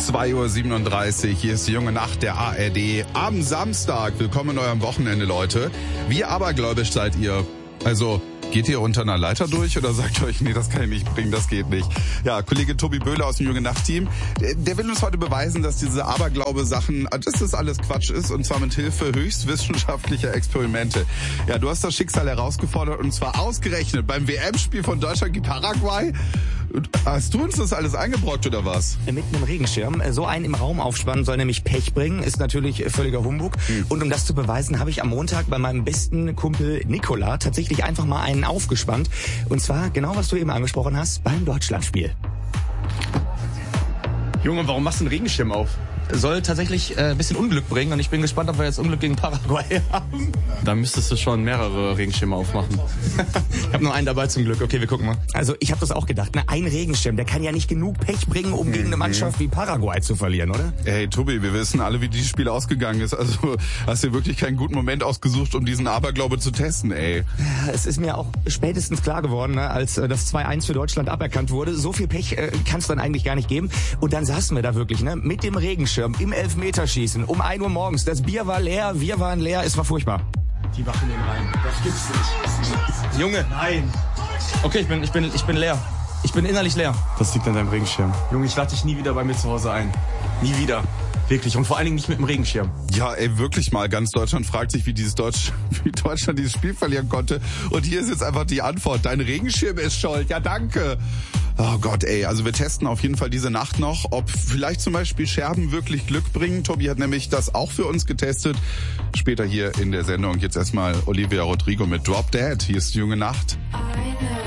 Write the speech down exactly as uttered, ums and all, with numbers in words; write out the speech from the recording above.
zwei Uhr siebenunddreißig, hier ist die junge Nacht der A R D am Samstag. Willkommen in eurem Wochenende, Leute. Wie abergläubisch seid ihr? Also, geht ihr unter einer Leiter durch oder sagt euch, nee, das kann ich nicht bringen, das geht nicht? Ja, Kollege Tobi Böhler aus dem Junge Nacht Team, der, der will uns heute beweisen, dass diese Aberglaube-Sachen, dass das alles Quatsch ist, und zwar mit Hilfe höchst wissenschaftlicher Experimente. Ja, du hast das Schicksal herausgefordert, und zwar ausgerechnet beim W M-Spiel von Deutschland gegen Paraguay. Hast du uns das alles eingebrockt oder was? Mit einem Regenschirm. So einen im Raum aufspannen soll nämlich Pech bringen. Ist natürlich völliger Humbug. Hm. Und um das zu beweisen, habe ich am Montag bei meinem besten Kumpel Nikola tatsächlich einfach mal einen aufgespannt. Und zwar genau, was du eben angesprochen hast, beim Deutschlandspiel. Junge, warum machst du einen Regenschirm auf? Soll tatsächlich äh, ein bisschen Unglück bringen, und ich bin gespannt, ob wir jetzt Unglück gegen Paraguay haben. Da müsstest du schon mehrere Regenschirme aufmachen. Ich habe nur einen dabei zum Glück. Okay, wir gucken mal. Also ich habe das auch gedacht. Ne? Ein Regenschirm, der kann ja nicht genug Pech bringen, um mhm. gegen eine Mannschaft wie Paraguay zu verlieren, oder? Hey Tobi, wir wissen alle, wie dieses Spiel ausgegangen ist. Also hast du wirklich keinen guten Moment ausgesucht, um diesen Aberglaube zu testen, ey. Ja, es ist mir auch spätestens klar geworden, ne, als äh, das zwei eins für Deutschland aberkannt wurde. So viel Pech äh, kann es dann eigentlich gar nicht geben. Und dann saßen wir da wirklich, ne, mit dem Regenschirm im Elfmeterschießen um ein Uhr morgens. Das Bier war leer, wir waren leer, es war furchtbar. Die Waffen nehmen rein. Das gibt's nicht. Junge, nein. Okay, ich bin, ich bin, ich bin leer. Ich bin innerlich leer. Das liegt an deinem Regenschirm. Junge, ich lade dich nie wieder bei mir zu Hause ein. Nie wieder. Wirklich. Und vor allen Dingen nicht mit dem Regenschirm. Ja, ey, wirklich mal. Ganz Deutschland fragt sich, wie dieses Deutsch, wie Deutschland dieses Spiel verlieren konnte. Und hier ist jetzt einfach die Antwort. Dein Regenschirm ist schuld. Ja, danke. Oh Gott, ey. Also wir testen auf jeden Fall diese Nacht noch, ob vielleicht zum Beispiel Scherben wirklich Glück bringen. Tobi hat nämlich das auch für uns getestet. Später hier in der Sendung. Jetzt erstmal Olivia Rodrigo mit Drop Dead. Hier ist die junge Nacht.